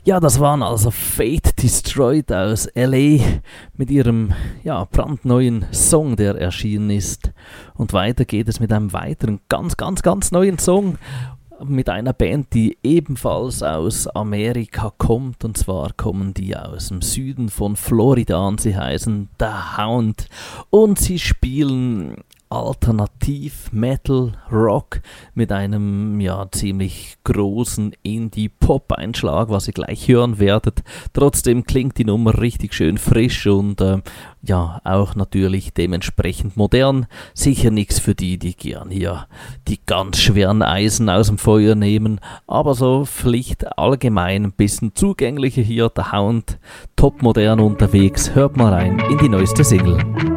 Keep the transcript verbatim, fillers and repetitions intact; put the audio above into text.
Ja, das waren also Fate Destroyed aus L A mit ihrem ja, brandneuen Song, der erschienen ist. Und weiter geht es mit einem weiteren ganz, ganz, ganz neuen Song mit einer Band, die ebenfalls aus Amerika kommt. Und zwar kommen die aus dem Süden von Florida und sie heißen The Hound. Und sie spielen Alternativ, Metal, Rock mit einem ja ziemlich großen Indie-Pop-Einschlag, was ihr gleich hören werdet. Trotzdem klingt die Nummer richtig schön frisch und äh, ja auch natürlich dementsprechend modern. Sicher nichts für die, die gern hier die ganz schweren Eisen aus dem Feuer nehmen, aber so Pflicht allgemein ein bisschen zugänglicher hier, der Hound, top modern unterwegs. Hört mal rein in die neueste Single.